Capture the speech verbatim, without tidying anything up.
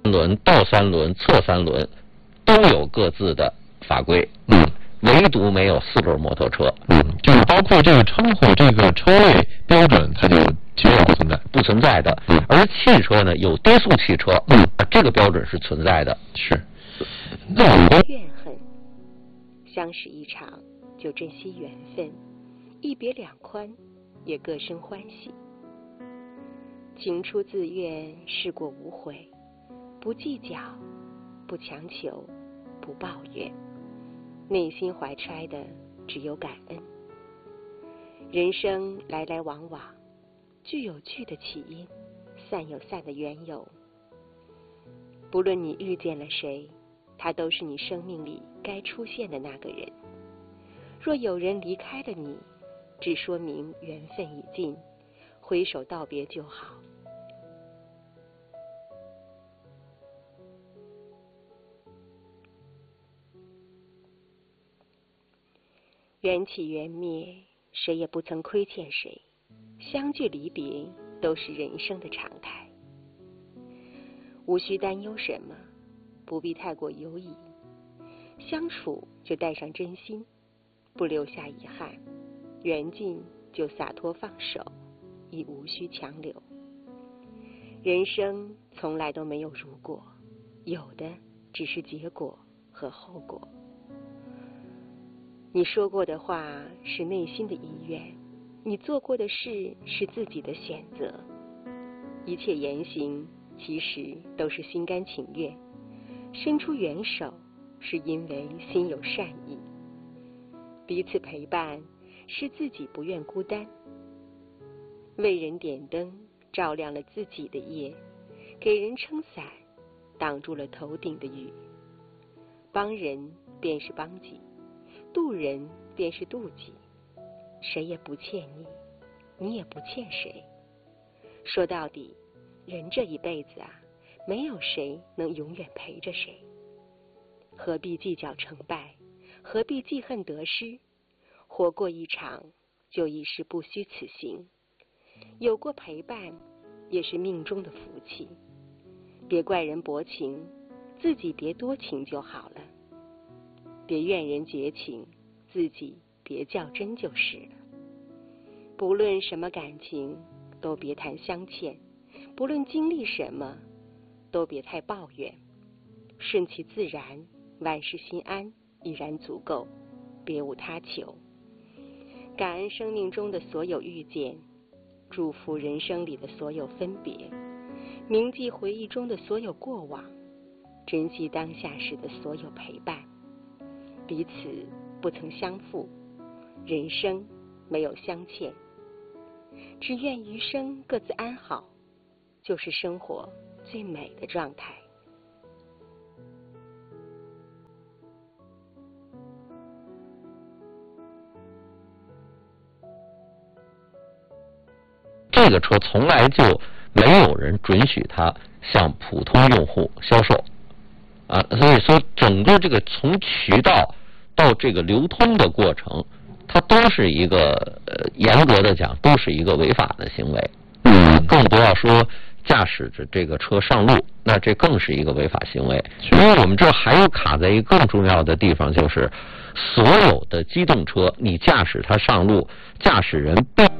轮、倒三轮、侧三轮都有各自的法规， 嗯， 唯独没有四轮摩托车， 嗯，就是包括这个称呼这个车位标准，它就基本不存在， 不存在的。 嗯， 而汽车呢，有低速汽车， 嗯， 这个标准是存在的。 是。那我们怨恨，相识一场就珍惜缘分，一别两宽也各生欢喜。情出自愿，事过无悔，不计较，不强求，不抱怨，内心怀揣的只有感恩。人生来来往往，聚有聚的起因，散有散的缘由。不论你遇见了谁，他都是你生命里该出现的那个人。若有人离开了你，只说明缘分已尽，挥手道别就好。缘起缘灭，谁也不曾亏欠谁，相聚离别都是人生的常态。无需担忧什么，不必太过犹疑，相处就带上真心，不留下遗憾，缘尽就洒脱放手，亦无需强留。人生从来都没有如果，有的只是结果和后果。你说过的话是内心的意愿，你做过的事是自己的选择，一切言行其实都是心甘情愿，伸出援手是因为心有善意，彼此陪伴是自己不愿孤单，为人点灯照亮了自己的夜，给人撑伞挡住了头顶的雨。帮人便是帮己，渡人便是渡己，谁也不欠你，你也不欠谁。说到底，人这一辈子啊，没有谁能永远陪着谁，何必计较成败，何必记恨得失？活过一场，就已是不虚此行。有过陪伴，也是命中的福气。别怪人薄情，自己别多情就好了。别怨人绝情，自己别较真就是了。不论什么感情，都别谈相欠；不论经历什么，都别太抱怨。顺其自然，万事心安，已然足够，别无他求。感恩生命中的所有遇见，祝福人生里的所有分别，铭记回忆中的所有过往，珍惜当下时的所有陪伴。彼此不曾相负，人生没有相欠，只愿余生各自安好，就是生活最美的状态。 这个车从来就没有人准许它向普通用户销售啊，所以说整个这个从渠道到这个流通的过程，它都是一个呃严格的讲都是一个违法的行为。嗯，更不要说驾驶着这个车上路，那这更是一个违法行为。因为我们这还有卡在一个更重要的地方，就是所有的机动车，你驾驶它上路，驾驶人必